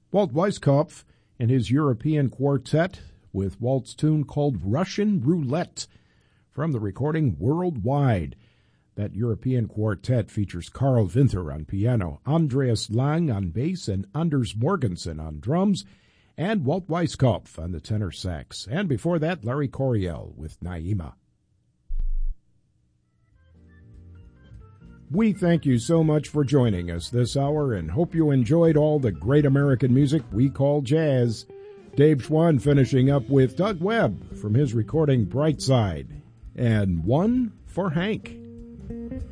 Walt Weiskopf and his European Quartet with waltz tune called Russian Roulette from the recording Worldwide. That European Quartet features Carl Winther on piano, Andreas Lang on bass, and Anders Morgensen on drums, and Walt Weiskopf on the tenor sax. And before that, Larry Coryell with Naima. We thank you so much for joining us this hour and hope you enjoyed all the great American music we call jazz. Dave Schwann finishing up with Doug Webb from his recording Brightside, and One for Hank.